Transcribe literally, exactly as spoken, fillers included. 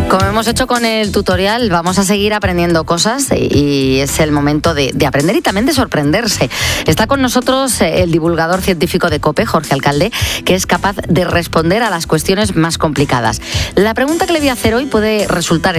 Como hemos hecho con el tutorial, vamos a seguir aprendiendo cosas y es el momento de, de aprender y también de sorprenderse. Está con nosotros el divulgador científico de COPE, Jorge Alcalde, que es capaz de responder a las cuestiones más complicadas. La pregunta que le voy a hacer hoy puede resultar